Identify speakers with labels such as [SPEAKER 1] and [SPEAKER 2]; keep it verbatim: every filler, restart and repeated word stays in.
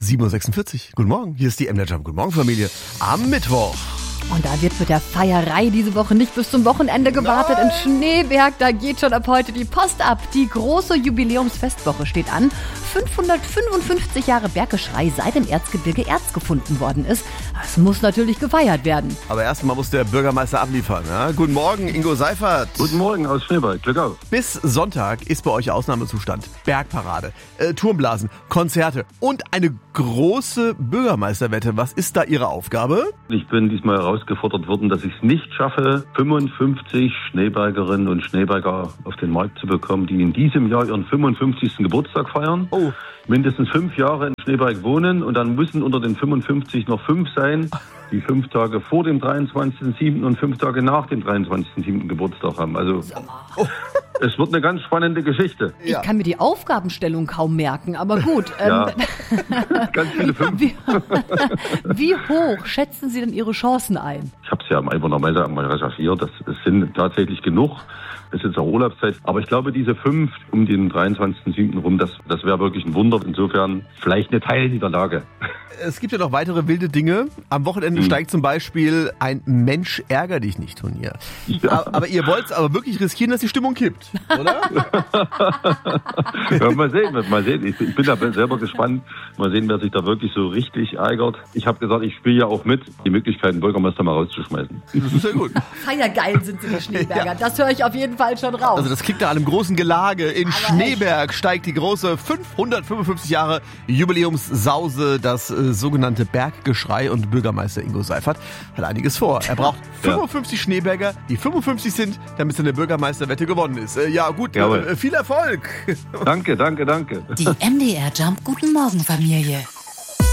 [SPEAKER 1] sieben Uhr sechsundvierzig. Guten Morgen, hier ist die M D R Jump. Guten Morgen, Familie. Am Mittwoch.
[SPEAKER 2] Und da wird mit der Feierei diese Woche nicht bis zum Wochenende gewartet.
[SPEAKER 1] Nein.
[SPEAKER 2] In Schneeberg, da geht schon ab heute die Post ab. Die große Jubiläumsfestwoche steht an. fünfhundertfünfundfünfzig Jahre Berggeschrei, seit im Erzgebirge Erz gefunden worden ist. Das muss natürlich gefeiert werden.
[SPEAKER 1] Aber erstmal muss der Bürgermeister abliefern. Ja? Guten Morgen, Ingo Seifert.
[SPEAKER 3] Guten Morgen aus Schneeberg. Glück auf.
[SPEAKER 1] Bis Sonntag ist bei euch Ausnahmezustand. Bergparade, äh, Turmblasen, Konzerte und eine große Bürgermeisterwette. Was ist da Ihre Aufgabe?
[SPEAKER 3] Ich bin diesmal herausgefordert worden, dass ich es nicht schaffe, fünfundfünfzig Schneebergerinnen und Schneeberger auf den Markt zu bekommen, die in diesem Jahr ihren fünfundfünfzigsten Geburtstag feiern.
[SPEAKER 1] Oh.
[SPEAKER 3] Mindestens fünf Jahre in Schneeberg wohnen und dann müssen unter den fünfundfünfzig noch fünf sein, die fünf Tage vor dem dreiundzwanzigsten siebten und fünf Tage nach dem dreiundzwanzigsten siebten Geburtstag haben. Also oh. Es wird eine ganz spannende Geschichte.
[SPEAKER 2] Ich kann mir die Aufgabenstellung kaum merken, aber gut.
[SPEAKER 3] Ja.
[SPEAKER 2] Ähm,
[SPEAKER 3] ganz viele fünf.
[SPEAKER 2] Wie, wie hoch schätzen Sie denn Ihre Chancen ein?
[SPEAKER 3] Ich habe es ja am Einwohnermelder mal recherchiert. Das, das sind tatsächlich genug. Es ist jetzt auch Urlaubszeit. Aber ich glaube, diese fünf um den dreiundzwanzigsten siebten rum, das, das wäre wirklich ein Wunder. Insofern vielleicht eine Teilniederlage.
[SPEAKER 1] Es gibt ja noch weitere wilde Dinge. Am Wochenende hm. steigt zum Beispiel ein Mensch ärger dich nicht Turnier. Ja. Aber ihr wollt es aber wirklich riskieren, dass die Stimmung kippt, oder?
[SPEAKER 3] Ja, mal sehen, mal sehen. Ich, ich bin da selber gespannt. Mal sehen, wer sich da wirklich so richtig ärgert. Ich habe gesagt, ich spiele ja auch mit, die Möglichkeit, den Bürgermeister mal rauszuschmeißen.
[SPEAKER 1] Das ist ja gut.
[SPEAKER 2] Feiergeil sind Sie, die Schneeberger. Ja. Das höre ich auf jeden Fall schon raus.
[SPEAKER 1] Also das klingt nach einem großen Gelage. In
[SPEAKER 2] aber
[SPEAKER 1] Schneeberg
[SPEAKER 2] echt?
[SPEAKER 1] steigt die große fünfhundertfünfundfünfzig Jahre Jubiläumssause, das äh, sogenannte Berggeschrei, und Bürgermeister Ingo Seifert hat einiges vor. Er braucht fünfundfünfzig ja. Schneeberger, die fünfundfünfzig sind, damit seine Bürgermeisterwette gewonnen ist. Äh, ja gut, äh, viel Erfolg.
[SPEAKER 3] Danke, danke, danke.
[SPEAKER 4] Die M D R Jump Guten Morgen Familie.